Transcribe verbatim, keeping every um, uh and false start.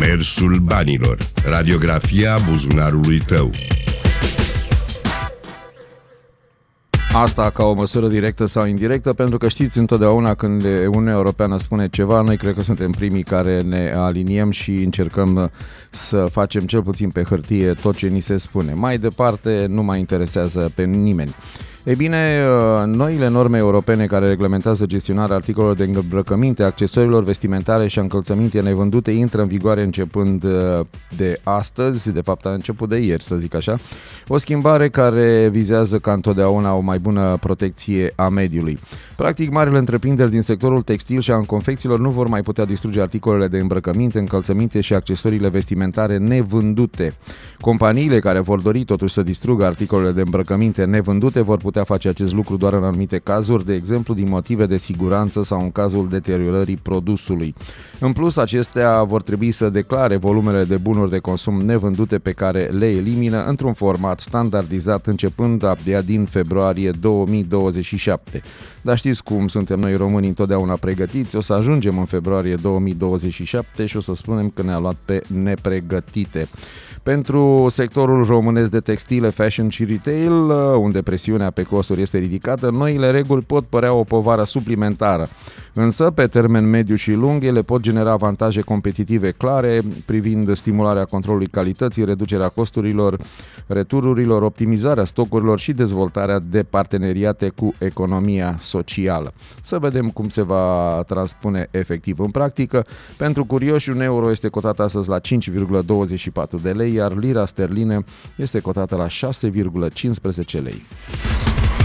Mersul banilor. Radiografia buzunarului tău. Asta ca o măsură directă sau indirectă, pentru că știți, întotdeauna când Uniunea Europeană spune ceva, noi cred că suntem primii care ne aliniem și încercăm să facem cel puțin pe hârtie tot ce ni se spune. Mai departe nu mai interesează pe nimeni. Ei bine, noile norme europene care reglementează gestionarea articolelor de îmbrăcăminte, accesorilor vestimentare și încălțăminte nevândute intră în vigoare începând de astăzi, de fapt a început de ieri, să zic așa, o schimbare care vizează ca întotdeauna o mai bună protecție a mediului. Practic, marile întreprinderi din sectorul textil și al confecțiilor nu vor mai putea distruge articolele de îmbrăcăminte, încălțăminte și accesoriile vestimentare nevândute. Companiile care vor dori totuși să distrugă articolele de îmbrăcăminte nevândute vor putea face acest lucru doar în anumite cazuri, de exemplu din motive de siguranță sau în cazul deteriorării produsului. În plus, acestea vor trebui să declare volumele de bunuri de consum nevândute pe care le elimină într-un format standardizat începând abia din februarie două mii douăzeci și șapte. Dar știți cum suntem noi români întotdeauna pregătiți, o să ajungem în februarie două mii douăzeci și șapte și o să spunem că ne-a luat pe nepregătite. Pentru sectorul românesc de textile, fashion și retail, unde presiunea pe costuri este ridicată, noile reguli pot părea o povară suplimentară. Însă, pe termen mediu și lung, ele pot genera avantaje competitive clare privind stimularea controlului calității, reducerea costurilor, retururilor, optimizarea stocurilor și dezvoltarea de parteneriate cu economia socială. Să vedem cum se va transpune efectiv în practică. Pentru curioși, un euro este cotat astăzi la cinci virgulă douăzeci și patru de lei, iar lira sterlină este cotată la șase virgulă cincisprezece lei.